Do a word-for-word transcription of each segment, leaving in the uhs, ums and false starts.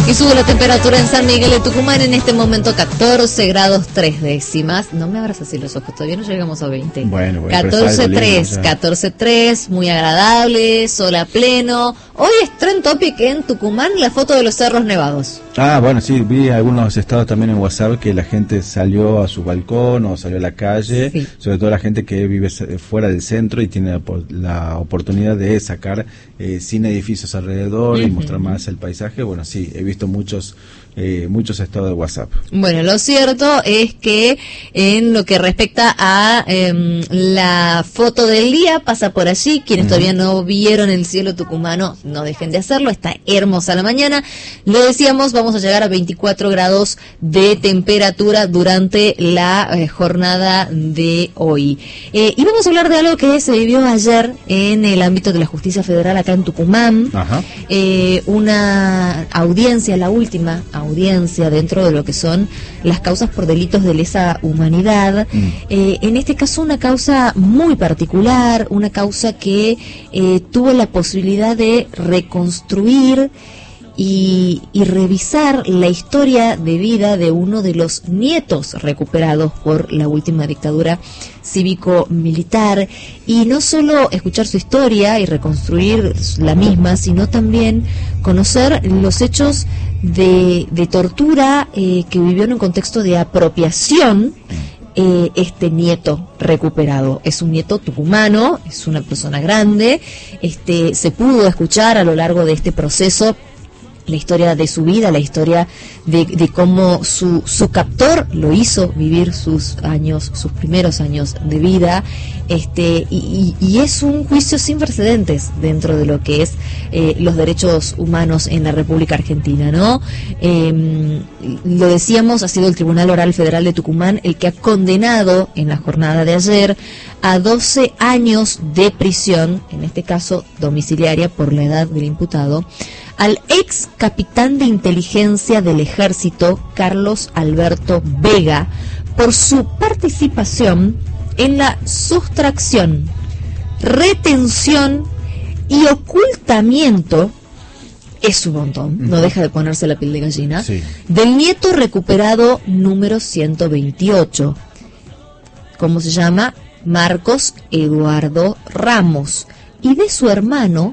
Y sube la temperatura en San Miguel de Tucumán en este momento catorce grados tres décimas. No me abras así los ojos, todavía no llegamos a veinte. Bueno, bueno, catorce tres, catorce tres, muy agradable, sol a pleno. Hoy es trend topic en Tucumán la foto de los cerros nevados. Ah, bueno, sí, vi algunos estados también en WhatsApp que la gente salió a su balcón o salió a la calle, sí. Sobre todo la gente que vive fuera del centro y tiene la oportunidad de sacar eh, sin edificios alrededor uh-huh. y mostrar más el paisaje. Bueno, sí, he visto muchos eh, muchos estados de WhatsApp. Bueno, lo cierto es que en lo que respecta a eh, la foto del día, pasa por allí, quienes uh-huh. todavía no vieron el cielo tucumano, no dejen de hacerlo, está hermosa la mañana. Lo decíamos, vamos a llegar a veinticuatro grados de temperatura durante la eh, jornada de hoy. Eh, y vamos a hablar de algo que se vivió ayer en el ámbito de la justicia federal acá en Tucumán. Ajá. Eh, una audiencia, la última audiencia dentro de lo que son las causas por delitos de lesa humanidad. Mm. Eh, en este caso una causa muy particular, una causa que eh, tuvo la posibilidad de reconstruir Y, y revisar la historia de vida de uno de los nietos recuperados por la última dictadura cívico-militar, y no solo escuchar su historia y reconstruir la misma, sino también conocer los hechos de, de tortura eh, que vivió en un contexto de apropiación. Eh, este nieto recuperado es un nieto tucumano, es una persona grande, este, se pudo escuchar a lo largo de este proceso la historia de su vida, la historia de, de cómo su, su captor lo hizo vivir sus años, sus primeros años de vida, este, y, y es un juicio sin precedentes dentro de lo que es eh, los derechos humanos en la República Argentina, ¿no? Eh, lo decíamos, ha sido el Tribunal Oral Federal de Tucumán el que ha condenado en la jornada de ayer a doce años de prisión, en este caso domiciliaria por la edad del imputado, al ex capitán de inteligencia del ejército, Carlos Alberto Vega, por su participación en la sustracción, retención y ocultamiento, es un montón, no deja de ponerse la piel de gallina, sí. del nieto recuperado número ciento veintiocho. ¿Cómo se llama? Marcos Eduardo Ramos, y de su hermano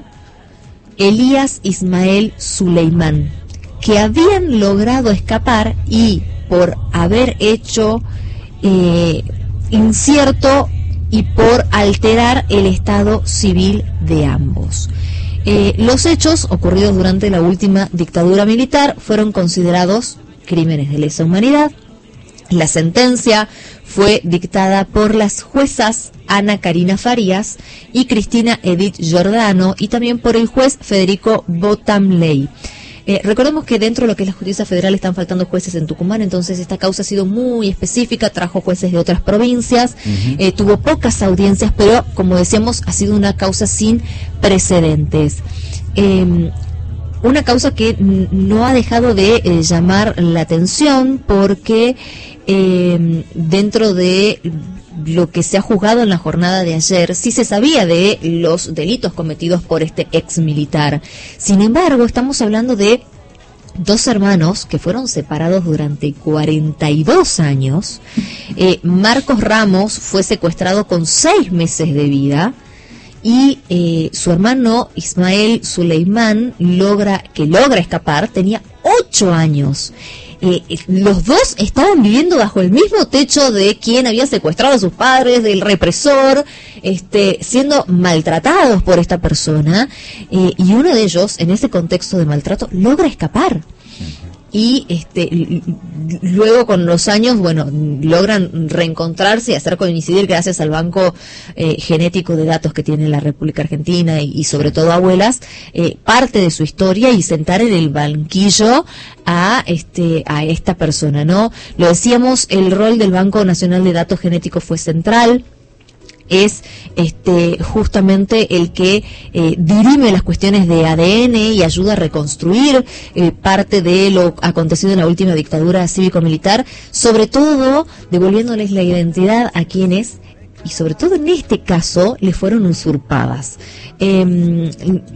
Elías Ismael Suleimán, que habían logrado escapar y por haber hecho eh, incierto y por alterar el estado civil de ambos. Eh, los hechos ocurridos durante la última dictadura militar fueron considerados crímenes de lesa humanidad. La sentencia fue dictada por las juezas Ana Karina Farías y Cristina Edith Giordano, y también por el juez Federico Botamley. Eh, recordemos que dentro de lo que es la justicia federal están faltando jueces en Tucumán, entonces esta causa ha sido muy específica, trajo jueces de otras provincias, uh-huh. eh, tuvo pocas audiencias, pero como decíamos, ha sido una causa sin precedentes. Eh, una causa que n- no ha dejado de eh, llamar la atención porque eh, dentro de lo que se ha juzgado en la jornada de ayer, sí se sabía de los delitos cometidos por este ex militar. Sin embargo, estamos hablando de dos hermanos que fueron separados durante cuarenta y dos años. Eh, Marcos Ramos fue secuestrado con seis meses de vida, y eh, su hermano Ismael Suleimán logra que logra escapar, tenía ocho años. Eh, los dos estaban viviendo bajo el mismo techo de quien había secuestrado a sus padres, del represor, este, siendo maltratados por esta persona, eh, y uno de ellos, en ese contexto de maltrato, logra escapar. Y este luego con los años, bueno, logran reencontrarse y hacer coincidir gracias al banco eh, genético de datos que tiene la República Argentina y, y sobre todo abuelas, eh, parte de su historia y sentar en el banquillo a este a esta persona, ¿no? Lo decíamos, el rol del Banco Nacional de Datos Genéticos fue central. Es este justamente el que eh, dirime las cuestiones de A D N y ayuda a reconstruir eh, parte de lo acontecido en la última dictadura cívico-militar, sobre todo devolviéndoles la identidad a quienes y sobre todo en este caso, le fueron usurpadas. Eh,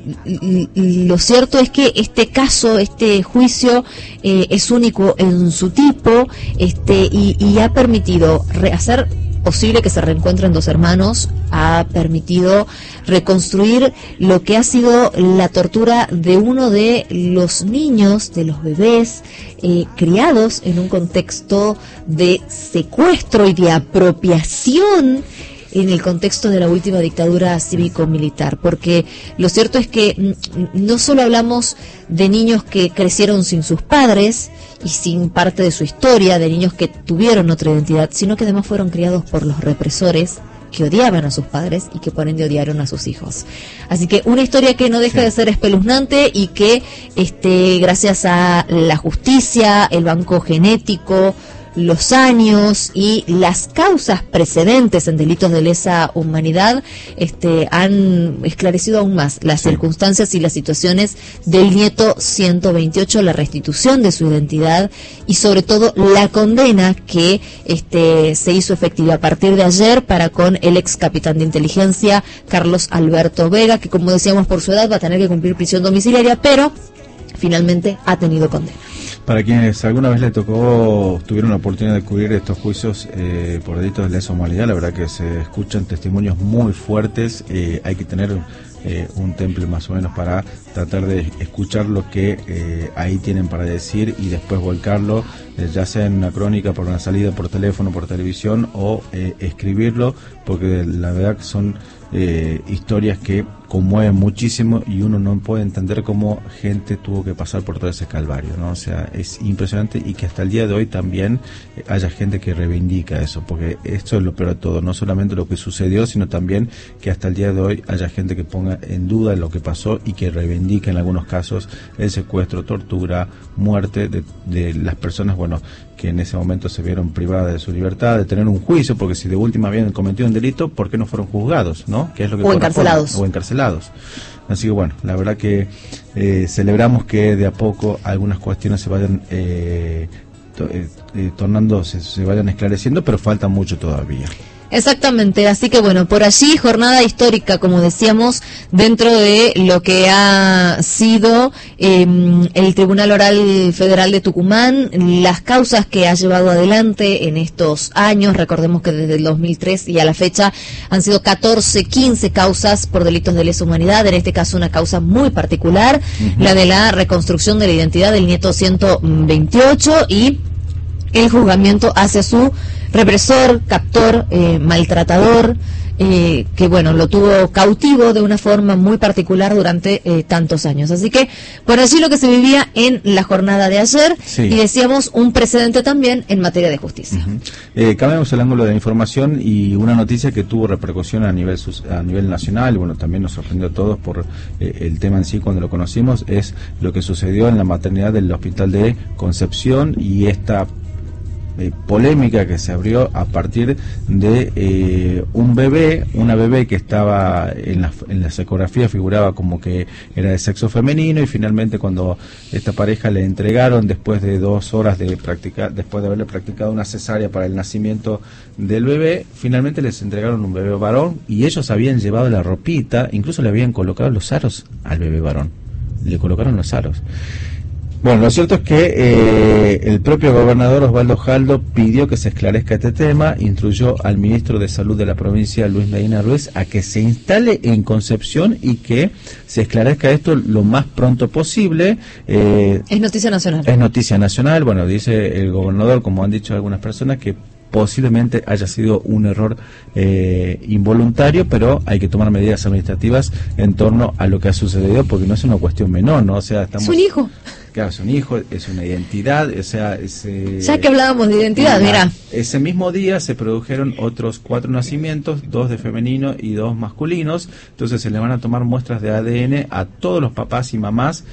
lo cierto es que este caso, este juicio, eh, es único en su tipo, este y, y ha permitido hacer posible que se reencuentren dos hermanos, ha permitido reconstruir lo que ha sido la tortura de uno de los niños, de los bebés, eh, criados en un contexto de secuestro y de apropiación en el contexto de la última dictadura cívico-militar, porque lo cierto es que no solo hablamos de niños que crecieron sin sus padres y sin parte de su historia, de niños que tuvieron otra identidad, sino que además fueron criados por los represores que odiaban a sus padres y que por ende odiaron a sus hijos. Así que una historia que no deja sí. de ser espeluznante y que este, gracias a la justicia, el banco genético, los años y las causas precedentes en delitos de lesa humanidad este, han esclarecido aún más las sí. circunstancias y las situaciones del nieto ciento veintiocho, la restitución de su identidad y sobre todo la condena que este, se hizo efectiva a partir de ayer para con el ex capitán de inteligencia Carlos Alberto Vega, que como decíamos por su edad va a tener que cumplir prisión domiciliaria, pero finalmente ha tenido condena. Para quienes alguna vez le tocó, tuvieron la oportunidad de cubrir estos juicios eh, por delitos de lesa humanidad, la verdad que se escuchan testimonios muy fuertes, eh, hay que tener eh, un temple más o menos para tratar de escuchar lo que eh, ahí tienen para decir y después volcarlo, eh, ya sea en una crónica, por una salida por teléfono, por televisión o eh, escribirlo, porque la verdad que son eh, historias que conmueven muchísimo y uno no puede entender cómo gente tuvo que pasar por todo ese calvario, ¿no? O sea, es impresionante y que hasta el día de hoy también eh, haya gente que reivindica eso, porque esto es lo peor de todo, no solamente lo que sucedió, sino también que hasta el día de hoy haya gente que ponga en duda lo que pasó y que reivindica en algunos casos el secuestro, tortura, muerte de, de las personas, bueno, que en ese momento se vieron privadas de su libertad, de tener un juicio, porque si de última habían cometido un delito, ¿por qué no fueron juzgados, no? ¿Qué es lo que o encarcelados. O encarcelados. Así que bueno, la verdad que eh, celebramos que de a poco algunas cuestiones se vayan eh, to, eh, eh, tornando, se, se vayan esclareciendo, pero falta mucho todavía. Exactamente, así que bueno, por allí jornada histórica, como decíamos, dentro de lo que ha sido eh, el Tribunal Oral Federal de Tucumán, las causas que ha llevado adelante en estos años, recordemos que desde el dos mil tres y a la fecha han sido catorce, quince causas por delitos de lesa humanidad, en este caso una causa muy particular, uh-huh. la de la reconstrucción de la identidad del nieto ciento veintiocho y el juzgamiento hacia su represor, captor, eh, maltratador, eh, que bueno, lo tuvo cautivo de una forma muy particular durante eh, tantos años. Así que por allí lo que se vivía en la jornada de ayer, sí. y decíamos un precedente también en materia de justicia. Uh-huh. eh, cambiamos el ángulo de la información y una noticia que tuvo repercusión a nivel a nivel nacional, bueno, también nos sorprendió a todos por eh, el tema en sí cuando lo conocimos, es lo que sucedió en la maternidad del Hospital de Concepción y esta Eh, polémica que se abrió a partir de eh, un bebé, una bebé que estaba en la, en la ecografía figuraba como que era de sexo femenino y finalmente cuando esta pareja le entregaron después de dos horas de practicar, después de haberle practicado una cesárea para el nacimiento del bebé, finalmente les entregaron un bebé varón y ellos habían llevado la ropita, incluso le habían colocado los aros al bebé varón, le colocaron los aros. Bueno, lo cierto es que eh, el propio gobernador Osvaldo Jaldo pidió que se esclarezca este tema, instruyó al ministro de Salud de la provincia, Luis Medina Ruiz, a que se instale en Concepción y que se esclarezca esto lo más pronto posible. Eh, es noticia nacional. Es noticia nacional, bueno, dice el gobernador, como han dicho algunas personas, que posiblemente haya sido un error eh, involuntario, pero hay que tomar medidas administrativas en torno a lo que ha sucedido, porque no es una cuestión menor, ¿no? O sea, estamos... Es un hijo. Claro, es un hijo, es una identidad, o sea... Es, eh, ya que hablábamos de identidad, una, mira. Ese mismo día se produjeron otros cuatro nacimientos, dos de femenino y dos masculinos, entonces se le van a tomar muestras de A D N a todos los papás y mamás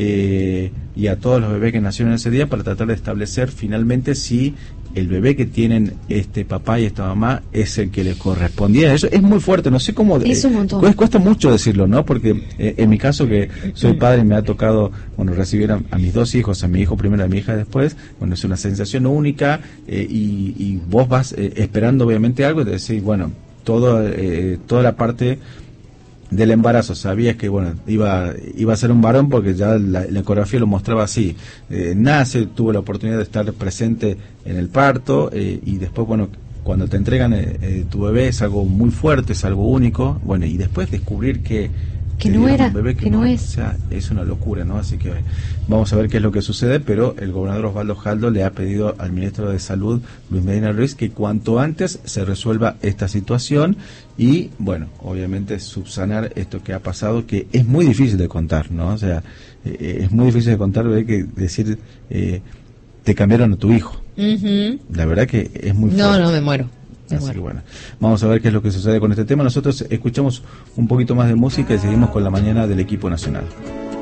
eh, y a todos los bebés que nacieron ese día para tratar de establecer finalmente si el bebé que tienen este papá y esta mamá es el que le correspondía. Eso es muy fuerte, no sé cómo... Es un montón. Eh, cuesta mucho decirlo, ¿no? Porque eh, en mi caso, que soy padre, me ha tocado, bueno, recibir a, a mis dos hijos, a mi hijo primero, a mi hija después. Bueno, es una sensación única eh, y, y vos vas eh, esperando obviamente algo y te decís, bueno, todo, eh, toda la parte del embarazo, sabías que bueno iba iba a ser un varón porque ya la, la ecografía lo mostraba así, eh, nace, tuvo la oportunidad de estar presente en el parto, eh, y después bueno, cuando te entregan eh, eh, tu bebé es algo muy fuerte, es algo único, bueno, y después descubrir que que no era, bebé que, que no, no es. O sea, es una locura, ¿no? Así que vamos a ver qué es lo que sucede, pero el gobernador Osvaldo Jaldo le ha pedido al ministro de Salud, Luis Medina Ruiz, que cuanto antes se resuelva esta situación y, bueno, obviamente subsanar esto que ha pasado, que es muy difícil de contar, ¿no? O sea, eh, es muy difícil de contar, ¿verdad? Que decir, eh, te cambiaron a tu hijo. Uh-huh. La verdad que es muy fuerte. No, no, me muero. Así bueno. que bueno, vamos a ver qué es lo que sucede con este tema. Nosotros escuchamos un poquito más de música y seguimos con la mañana del equipo nacional.